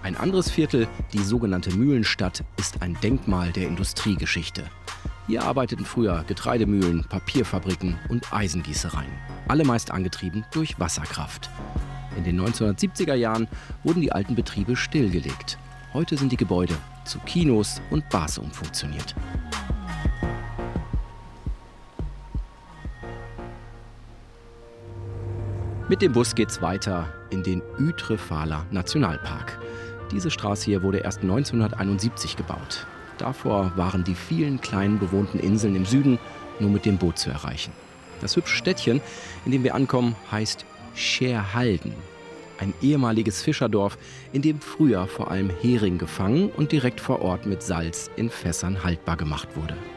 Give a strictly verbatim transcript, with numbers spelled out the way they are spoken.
Ein anderes Viertel, die sogenannte Mühlenstadt, ist ein Denkmal der Industriegeschichte. Hier arbeiteten früher Getreidemühlen, Papierfabriken und Eisengießereien. Alle meist angetrieben durch Wasserkraft. In den neunzehnhundertsiebziger Jahren wurden die alten Betriebe stillgelegt. Heute sind die Gebäude zu Kinos und Bars umfunktioniert. Mit dem Bus geht's weiter in den Utrefaler Nationalpark. Diese Straße hier wurde erst neunzehnhunderteinundsiebzig gebaut. Davor waren die vielen kleinen bewohnten Inseln im Süden nur mit dem Boot zu erreichen. Das hübsche Städtchen, in dem wir ankommen, heißt Scherhalden. Ein ehemaliges Fischerdorf, in dem früher vor allem Hering gefangen und direkt vor Ort mit Salz in Fässern haltbar gemacht wurde.